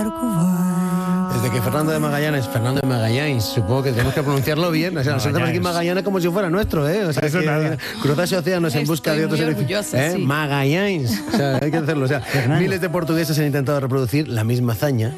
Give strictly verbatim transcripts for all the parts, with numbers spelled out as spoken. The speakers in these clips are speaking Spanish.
barco vai. Desde que Fernando de Magallanes, Fernando de Magallanes, supongo que tenemos que pronunciarlo bien. O sea, nos sentamos aquí en Magallanes como si fuera nuestro, ¿eh? O sea, Eso que nada. cruzase océanos en busca de otros servicios. ¿Eh? Sí. Magallanes. O sea, hay que hacerlo. O sea, miles de portugueses han intentado reproducir la misma hazaña.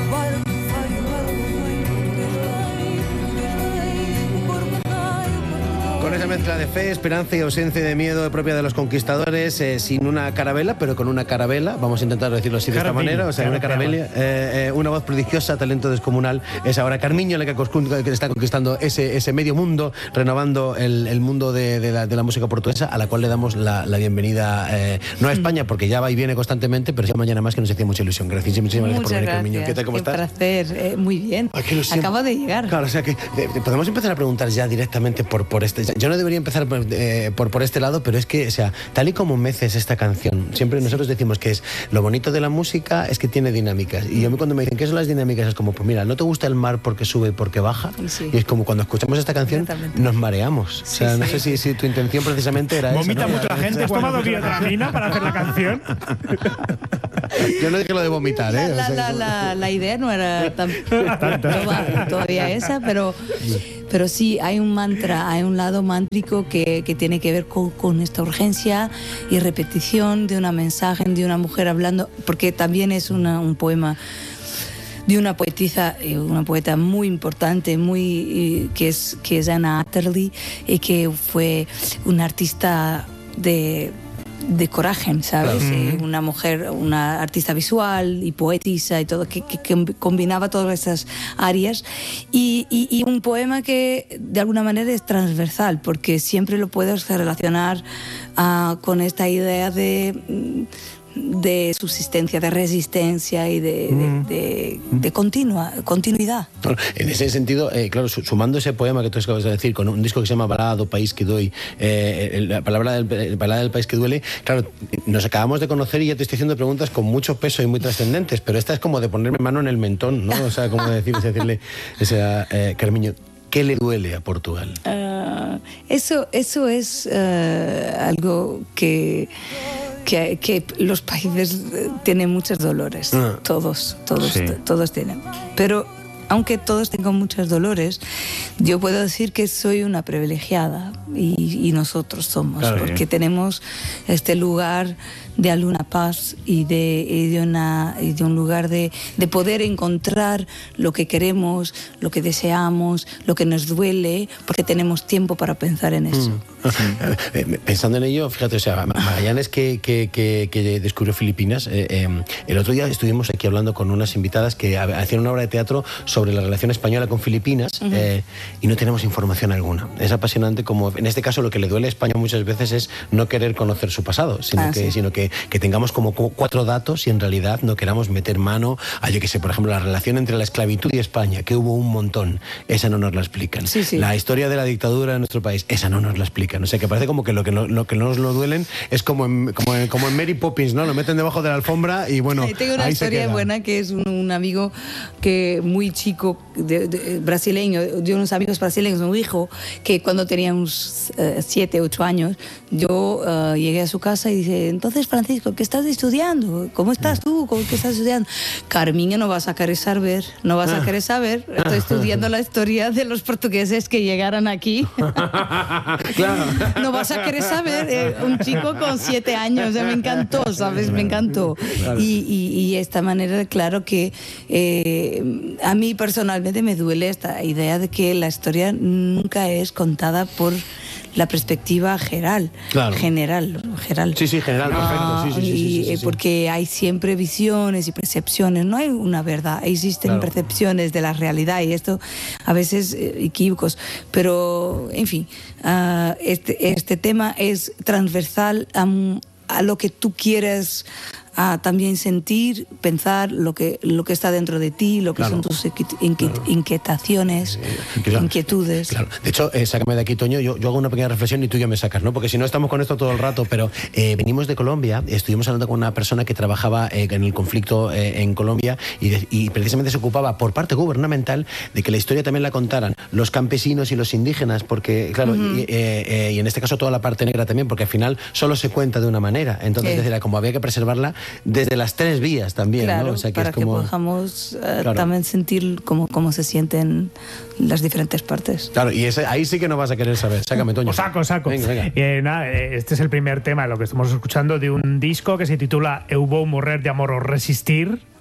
Con esa mezcla de fe, esperanza y ausencia de miedo propia de los conquistadores, eh, sin una carabela, pero con una carabela, vamos a intentar decirlo así de esta Carabella, manera, o sea, una carabela, eh, eh, una voz prodigiosa, talento descomunal, es ahora Carmiño la que, que está conquistando ese, ese medio mundo, renovando el, el mundo de, de, la, de la música portuguesa, a la cual le damos la, la bienvenida, eh, no a España, porque ya va y viene constantemente, pero ya mañana más, que nos hacía mucha ilusión. Gracias, muchísimas gracias por venir, Carmiño. ¿Qué tal, cómo Qué estás? placer, eh, muy bien. Ay, qué ilusión. Acabo de llegar. Claro, o sea que eh, podemos empezar a preguntar ya directamente por, por este. Yo no debería empezar por, eh, por, por este lado, pero es que, o sea, tal y como meces esta canción, siempre nosotros decimos que es lo bonito de la música es que tiene dinámicas. Y a mí cuando me dicen qué son las dinámicas es como, pues mira, ¿no te gusta el mar porque sube y porque baja? Sí. Y es como cuando escuchamos esta canción nos mareamos. O sea, Sí, no sí. sé si, si tu intención precisamente era esa. Vomita ¿no? mucho la gente. ¿Has tomado biotramina para hacer la canción? Yo no dije lo de vomitar, ¿eh? La, O sea, la, la, la idea no era tan toda- todavía esa, pero, pero sí hay un mantra, hay un lado mántrico que, que tiene que ver con, con esta urgencia y repetición de una mensaje de una mujer hablando, porque también es una, un poema de una poetisa, una poeta muy importante, muy que es que es Anna Atterley, y que fue una artista de de coraje, ¿sabes? Claro. Eh, una mujer, una artista visual y poetisa y todo, que, que, que combinaba todas esas áreas, y, y, y un poema que de alguna manera es transversal, porque siempre lo puedes relacionar uh, con esta idea de de subsistencia, de resistencia y de, Mm. de, de, de continua, continuidad. Bueno, en ese sentido, eh, claro, sumando ese poema que tú acabas de decir, con un disco que se llama Balada do País que Doi, eh, la palabra del, Balada del País que Duele, claro, nos acabamos de conocer y ya te estoy haciendo preguntas con mucho peso y muy trascendentes, pero esta es como de ponerme mano en el mentón, ¿no? O sea, como decir, decirle, o sea, eh, Carmiño, ¿qué le duele a Portugal? Uh, eso, eso es uh, algo que... Que, que los países tienen muchos dolores, Ah. todos, todos, Sí. todos tienen. Pero aunque todos tengan muchos dolores, yo puedo decir que soy una privilegiada y, y nosotros somos, Claro, porque bien. tenemos este lugar de alguna paz y de, y de, una, y de un lugar de, de poder encontrar lo que queremos, lo que deseamos, lo que nos duele, porque tenemos tiempo para pensar en eso. Eh, Pensando en ello, fíjate, o sea, Magallanes que, que, que, que descubrió Filipinas, eh, eh, el otro día estuvimos aquí hablando con unas invitadas que hacían una obra de teatro sobre la relación española con Filipinas, uh-huh. eh, y no tenemos información alguna. Es apasionante como, en este caso, lo que le duele a España muchas veces es no querer conocer su pasado, sino, Ah, que, sí. sino que, que tengamos como cuatro datos y en realidad no queramos meter mano a, yo que sé, por ejemplo, la relación entre la esclavitud y España, que hubo un montón, esa no nos la explican. Sí, sí. La historia de la dictadura en nuestro país, esa no nos la explican. O sea, que parece como que lo que no, lo que no nos lo duelen es como en, como, en, como en Mary Poppins, ¿no? Lo meten debajo de la alfombra y bueno, Ahí tengo una ahí se historia queda. buena, que es un, un amigo que muy chico, de, de, brasileño, de unos amigos brasileños, un hijo que cuando tenía unos uh, siete, ocho años, yo uh, llegué a su casa y dice, entonces Francisco, ¿qué estás estudiando? ¿Cómo estás tú? ¿Cómo, ¿Qué estás estudiando? Carmiño, no vas a querer saber, no vas a querer saber, estoy estudiando la historia de los portugueses que llegaron aquí. Claro. No vas a querer saber, eh, un chico con siete años, eh, me encantó, ¿sabes? Me encantó. Claro. Y, y, y esta manera, claro que eh, a mí personalmente me duele esta idea de que la historia nunca es contada por la perspectiva general, Claro. general, general. Sí, sí, general, Ah, perfecto. Sí, sí, sí, y, sí, sí, eh, sí. porque hay siempre visiones y percepciones, no hay una verdad, existen Claro. percepciones de la realidad y esto a veces eh, equívocos, pero en fin, uh, este, este tema es transversal a, a lo que tú quieres a también sentir, pensar lo que, lo que está dentro de ti, lo que Claro. son tus inquiet, inquietaciones, Claro. inquietudes. Claro. De hecho, eh, sácame de aquí, Toño, yo, yo hago una pequeña reflexión y tú ya me sacas, ¿no? Porque si no estamos con esto todo el rato, pero eh, venimos de Colombia, estuvimos hablando con una persona que trabajaba eh, en el conflicto eh, en Colombia y, de, y precisamente se ocupaba por parte gubernamental de que la historia también la contaran los campesinos y los indígenas, porque, claro, uh-huh. y, eh, eh, y en este caso toda la parte negra también, porque al final solo se cuenta de una manera, entonces Sí. era como había que preservarla desde las tres vías también, claro, ¿no? O sea, que para es como... que podamos uh, claro. también sentir cómo, cómo se sienten las diferentes partes. Claro, y ese, ahí sí que no vas a querer saber. Sácame, Toño. O saco, saco. Venga, venga. Eh, nada, este es el primer tema de lo que estamos escuchando, de un disco que se titula Eu vou morrer de amor o resistir.